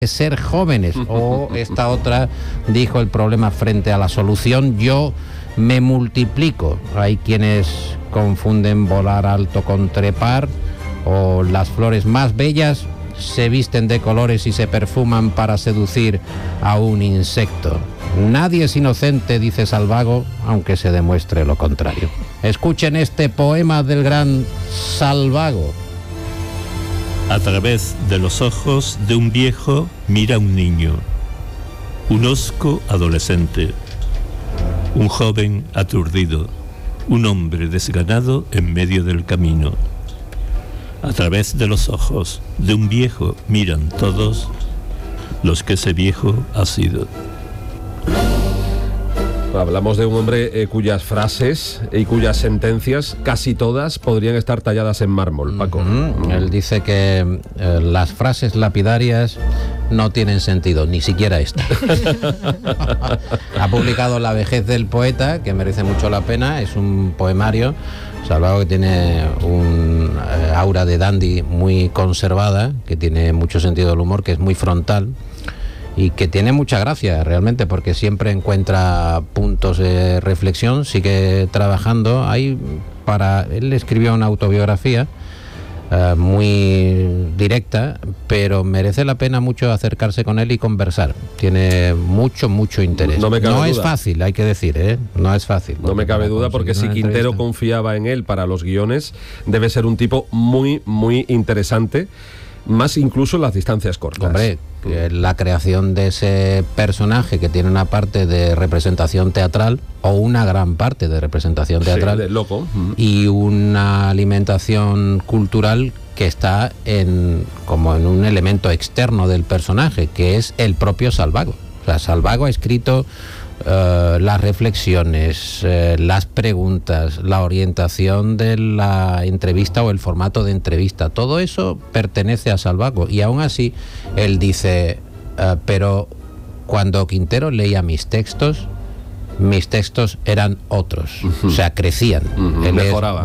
ser jóvenes. O esta otra dijo: el problema frente a la solución, yo me multiplico. Hay quienes confunden volar alto con trepar, o las flores más bellas se visten de colores y se perfuman para seducir a un insecto. Nadie es inocente, dice Salvago, aunque se demuestre lo contrario. Escuchen este poema del gran Salvago. A través de los ojos de un viejo mira un niño, un hosco adolescente, un joven aturdido, un hombre desganado en medio del camino. A través de los ojos de un viejo miran todos los que ese viejo ha sido. Hablamos de un hombre cuyas frases y cuyas sentencias, casi todas, podrían estar talladas en mármol, Paco. Él dice que las frases lapidarias no tienen sentido, ni siquiera esta. Ha publicado La vejez del poeta, que merece mucho la pena, es un poemario. Salvago, que tiene un aura de dandy muy conservada, que tiene mucho sentido del humor, que es muy frontal y que tiene mucha gracia realmente, porque siempre encuentra puntos de reflexión, sigue trabajando. Él escribió una autobiografía muy directa, pero merece la pena mucho acercarse con él y conversar. Tiene mucho interés. No es fácil, hay que decir, no es fácil. No me cabe duda, porque si Quintero confiaba en él para los guiones, debe ser un tipo muy interesante, más incluso en las distancias cortas. Hombre, la creación de ese personaje, que tiene una parte de representación teatral, o una gran parte de representación teatral, sí, loco, y una alimentación cultural que está como en un elemento externo del personaje, que es el propio Salvago. O sea, Salvago ha escrito las reflexiones, las preguntas, la orientación de la entrevista o el formato de entrevista. Todo eso pertenece a Salvago, y aún así él dice, pero cuando Quintero leía mis textos eran otros, o sea, crecían. Él mejoraban.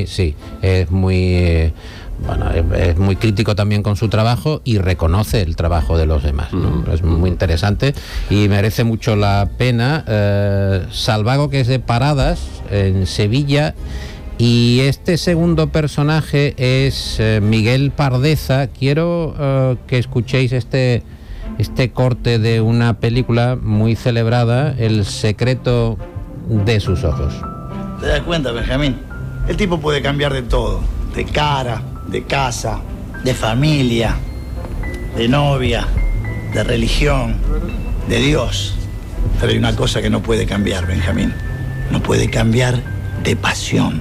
Es muy crítico también con su trabajo y reconoce el trabajo de los demás, ¿no? Es muy interesante y merece mucho la pena. Salvago, que es de Paradas, en Sevilla, y este segundo personaje es Miguel Pardeza. Quiero que escuchéis este corte de una película muy celebrada, El secreto de sus ojos. ¿Te das cuenta, Benjamín? El tipo puede cambiar de todo, de cara, de casa, de familia, de novia, de religión, de Dios. Pero hay una cosa que no puede cambiar, Benjamín. No puede cambiar de pasión.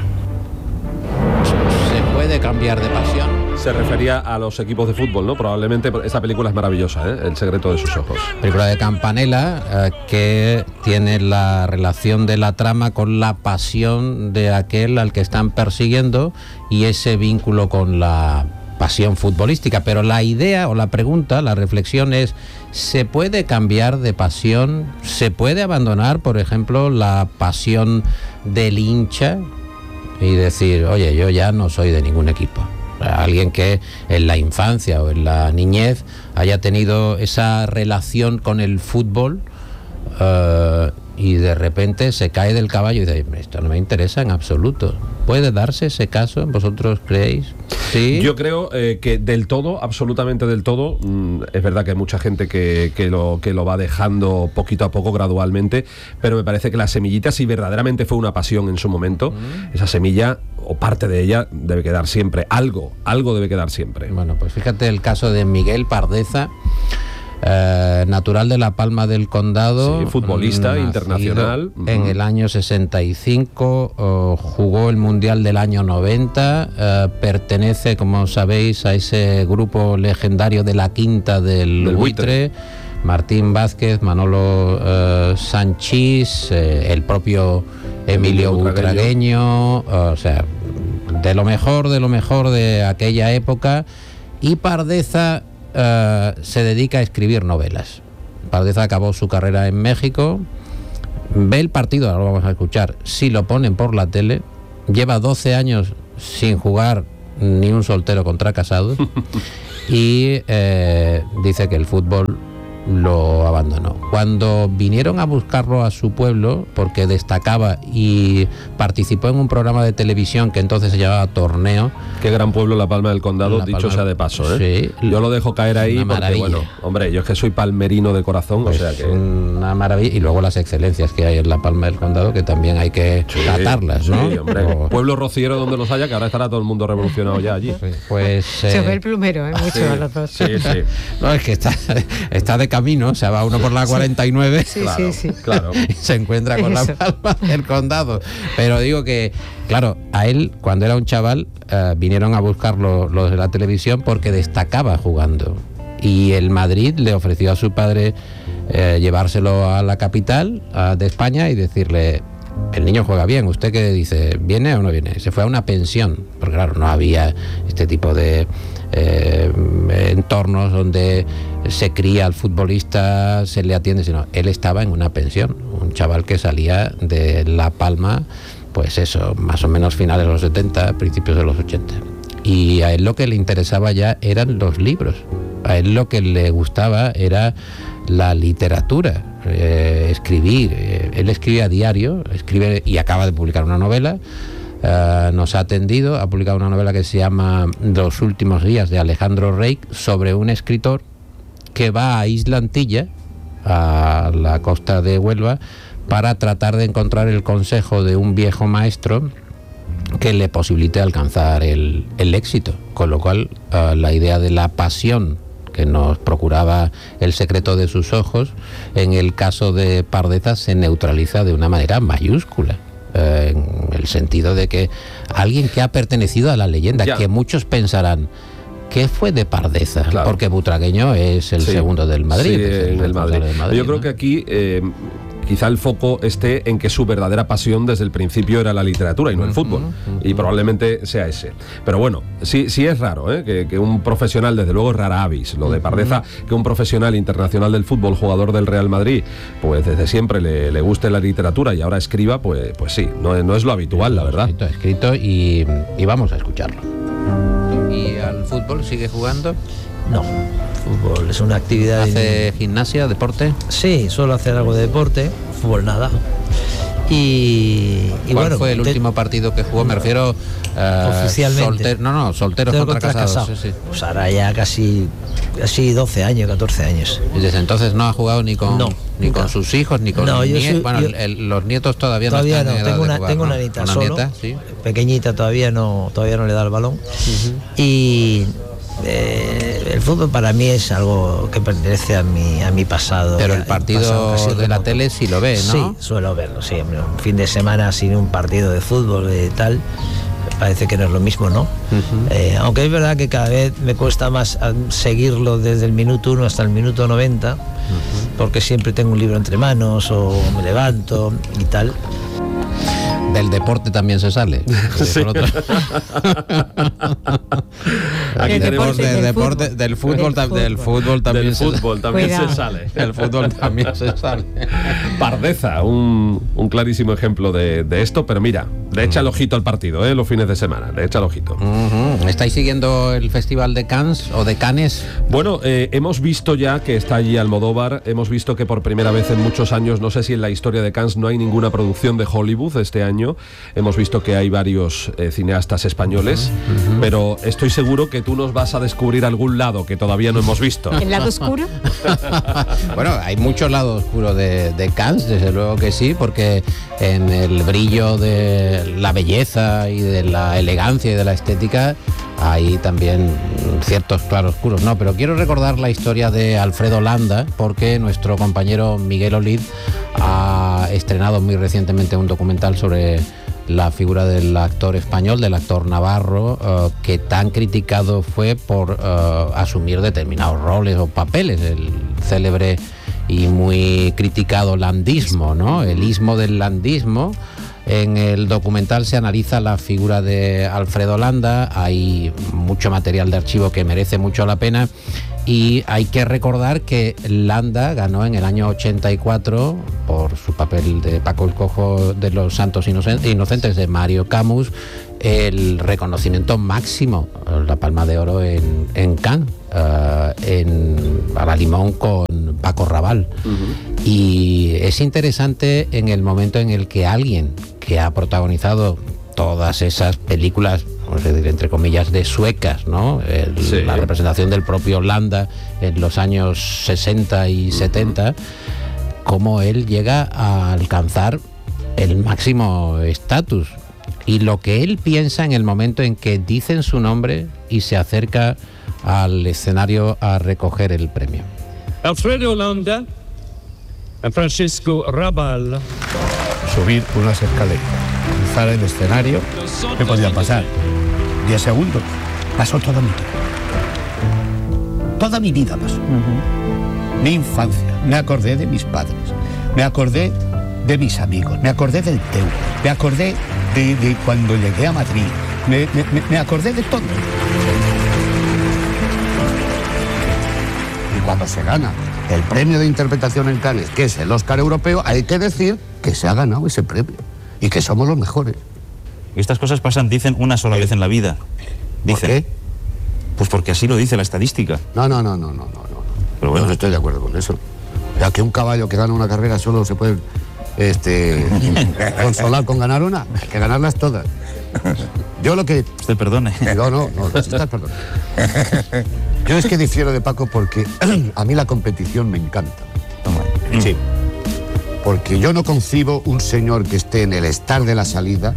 ¿Se puede cambiar de pasión? Se refería a los equipos de fútbol, ¿no? Probablemente. Esta película es maravillosa, El secreto de sus ojos. Película de Campanella, que tiene la relación de la trama con la pasión de aquel al que están persiguiendo y ese vínculo con la pasión futbolística. Pero la idea o la pregunta, la reflexión es: ¿se puede cambiar de pasión? ¿Se puede abandonar, por ejemplo, la pasión del hincha y decir, oye, yo ya no soy de ningún equipo? Alguien que en la infancia o en la niñez haya tenido esa relación con el fútbol y de repente se cae del caballo y dice, esto no me interesa en absoluto. ¿Puede darse ese caso? ¿Vosotros creéis? ¿Sí? Yo creo que del todo, absolutamente del todo. Es verdad que hay mucha gente que lo va dejando poquito a poco, gradualmente, pero me parece que la semillita, si verdaderamente fue una pasión en su momento, esa semilla, o parte de ella, debe quedar siempre. Algo debe quedar siempre. Bueno, pues fíjate el caso de Miguel Pardeza, natural de La Palma del Condado, sí, futbolista internacional. En el año 65, jugó el Mundial del año 90, pertenece, como sabéis, a ese grupo legendario de la Quinta del Buitre. Martín Vázquez, Manolo Sanchís, el propio Emilio Butragueño, o sea, de lo mejor de aquella época. Y Pardeza se dedica a escribir novelas. Pardeza acabó su carrera en México, ve el partido, ahora lo vamos a escuchar, si lo ponen por la tele, lleva 12 años sin jugar ni un soltero contra casados y dice que el fútbol lo abandonó. Cuando vinieron a buscarlo a su pueblo, porque destacaba y participó en un programa de televisión que entonces se llamaba Torneo. Qué gran pueblo La Palma del Condado, dicho sea de paso, ¿eh? Sí, yo lo dejo caer ahí porque, bueno, hombre, yo es que soy palmerino de corazón, pues, o sea que... una maravilla. Y luego las excelencias que hay en La Palma del Condado, que también hay que tratarlas, ¿no? Sí, hombre. Pueblo rociero donde los haya, que ahora estará todo el mundo revolucionado ya allí. Pues... se ve el plumero, mucho sí, a los dos. Sí, sí. No, es que está de camino, o sea, va uno por la 49 sí, claro, sí. Claro. y se encuentra con La Palma del Condado. Pero digo que, claro, a él, cuando era un chaval, vinieron a buscarlo los de la televisión porque destacaba jugando. Y el Madrid le ofreció a su padre llevárselo a la capital de España y decirle: el niño juega bien, ¿usted qué dice? ¿Viene o no viene? Se fue a una pensión, porque claro, no había este tipo de entornos donde se cría al futbolista, se le atiende, sino él estaba en una pensión, un chaval que salía de La Palma, pues eso, más o menos finales de los 70, principios de los 80. Y a él lo que le interesaba ya eran los libros, a él lo que le gustaba era la literatura, escribir. Él escribe a diario, escribe y acaba de publicar una novela. Nos ha atendido, ha publicado una novela que se llama Los últimos días, de Alejandro Reich, sobre un escritor que va a Isla Antilla, a la costa de Huelva, para tratar de encontrar el consejo de un viejo maestro que le posibilite alcanzar el éxito. Con lo cual, la idea de la pasión que nos procuraba El secreto de sus ojos, en el caso de Pardeza se neutraliza de una manera mayúscula, en el sentido de que alguien que ha pertenecido a la leyenda, que muchos pensarán, ¿qué fue de Pardeza? Claro. Porque Butragueño es el segundo del Madrid. Sí, el Madrid. Yo creo que aquí quizá el foco esté en que su verdadera pasión desde el principio era la literatura y no el fútbol, y probablemente sea ese. Pero bueno, sí es raro, que un profesional, desde luego es rara avis lo de Pardeza, que un profesional internacional del fútbol, jugador del Real Madrid, pues desde siempre le guste la literatura y ahora escriba, pues sí, no es lo habitual, la verdad. Escrito y vamos a escucharlo. ¿Y al fútbol sigue jugando? No, fútbol es una actividad... ¿Hace gimnasia, deporte? Sí, suelo hacer algo de deporte, fútbol nada. Y ¿Cuál fue el último partido que jugó? Me refiero oficialmente. Solteros contra casados. Sí. Pues ahora ya casi 12 años, 14 años. Y desde entonces no ha jugado ni con sus hijos, ni con nietos. Los nietos todavía no están en edad de jugar. Tengo una nieta solo, pequeñita, todavía no le da el balón. Y el fútbol para mí es algo que pertenece a mi pasado. Pero el partido de la tele sí lo ve, ¿no? Sí, suelo verlo, sí. Un fin de semana sin un partido de fútbol y tal, parece que no es lo mismo, ¿no? Aunque es verdad que cada vez me cuesta más seguirlo desde el minuto 1 hasta el minuto 90, porque siempre tengo un libro entre manos o me levanto y tal. Del deporte también se sale. Sí. Del fútbol también se sale. El fútbol también se sale. Pardeza, un clarísimo ejemplo de esto, pero mira, le echa el ojito al partido, los fines de semana, le echa el ojito. ¿Estáis siguiendo el Festival de Cannes o de Cannes? Bueno, hemos visto ya que está allí Almodóvar, hemos visto que por primera vez en muchos años, no sé si en la historia de Cannes, no hay ninguna producción de Hollywood este año. Hemos visto que hay varios cineastas españoles, pero estoy seguro que tú nos vas a descubrir algún lado que todavía no hemos visto. ¿El lado oscuro? Bueno, hay mucho lado oscuro de Cannes, desde luego que sí, porque en el brillo de la belleza y de la elegancia y de la estética hay también ciertos claroscuros. No, pero quiero recordar la historia de Alfredo Landa, porque nuestro compañero Miguel Olid ha estrenado muy recientemente un documental sobre la figura del actor español, del actor navarro, que tan criticado fue por asumir determinados roles o papeles, el célebre y muy criticado landismo, ¿no? El ismo del landismo. En el documental se analiza la figura de Alfredo Landa, hay mucho material de archivo que merece mucho la pena, y hay que recordar que Landa ganó en el año 84 por su papel de Paco el Cojo de los Santos Inocentes de Mario Camus, el reconocimiento máximo, la Palma de Oro en Cannes, a la limón con Paco Rabanne. Y es interesante en el momento en el que alguien que ha protagonizado todas esas películas, vamos a decir, entre comillas, de suecas, ¿no? La representación del propio Landa en los años 60 y 70, cómo él llega a alcanzar el máximo estatus. Y lo que él piensa en el momento en que dicen su nombre y se acerca al escenario a recoger el premio. Alfredo Landa y Francisco Rabal. Subir unas escaleras, cruzar el escenario, ¿qué podía pasar? 10 segundos. Pasó toda mi vida. Toda mi vida pasó. Mi infancia. Me acordé de mis padres. Me acordé de mis amigos. Me acordé del Teu. Me acordé de cuando llegué a Madrid. Me acordé de todo. Y cuando se gana el premio de interpretación en Cannes, que es el Oscar europeo, hay que decir que se ha ganado ese premio y que somos los mejores. Estas cosas pasan, dicen, una sola vez en la vida. ¿Por qué? Pues porque así lo dice la estadística. No. Pero bueno, no estoy de acuerdo con eso. Ya que un caballo que gana una carrera solo se puede consolar con ganar una, hay que ganarlas todas. Yo lo que... Usted perdone. No, necesitas perdón. Yo es que difiero de Paco porque a mí la competición me encanta. Sí. Porque yo no concibo un señor que esté en el estar de la salida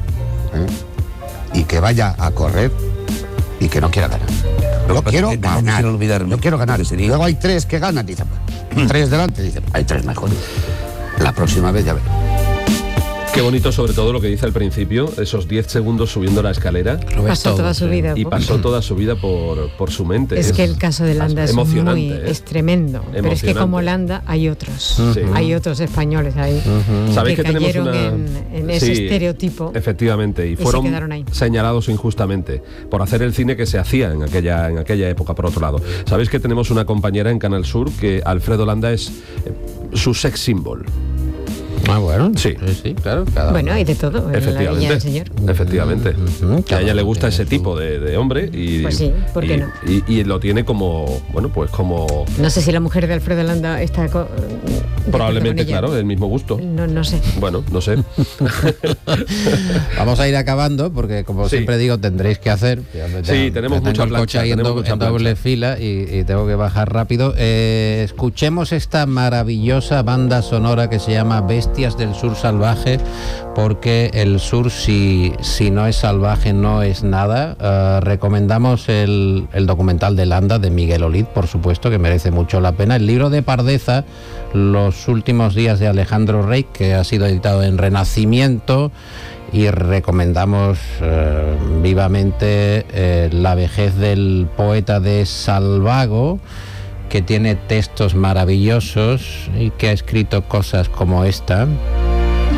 y que vaya a correr y que no quiera ganar. Yo quiero ganar. Yo quiero ganar. Luego hay 3 que ganan, dicen, 3 delante, dicen, hay 3 mejores. La próxima vez ya veré. Qué bonito, sobre todo lo que dice al principio, esos 10 segundos subiendo la escalera. Pasó toda su vida. Y pasó toda su vida por su mente. Es que el caso de Landa es emocionante, es tremendo. Pero es que como Landa hay otros. Hay otros españoles ahí ¿Sabéis que tenemos cayeron en ese estereotipo. Efectivamente, y fueron señalados injustamente por hacer el cine que se hacía en aquella época, por otro lado. Sabéis que tenemos una compañera en Canal Sur que Alfredo Landa es su sex symbol. Ah, bueno, sí, claro. Bueno, hay de todo. Efectivamente, efectivamente. Que a ella le gusta ese tipo de hombre y, pues sí, ¿por qué no? Y lo tiene como, bueno, pues como... No sé si la mujer de Alfredo Landa está... Probablemente, claro, el mismo gusto. No sé. Bueno, no sé. Vamos a ir acabando porque, como siempre digo, tendréis que hacer. Sí, tenemos mucha plancha. Coche ahí en doble fila y tengo que bajar rápido. Escuchemos esta maravillosa banda sonora que se llama Bestias del Sur Salvaje, porque el sur, si no es salvaje, no es nada. Recomendamos el documental de Landa, de Miguel Olid, por supuesto, que merece mucho la pena. El libro de Pardeza, Los últimos días de Alejandro Rey, que ha sido editado en Renacimiento, y recomendamos vivamente La vejez del poeta de Salvago, que tiene textos maravillosos y que ha escrito cosas como esta.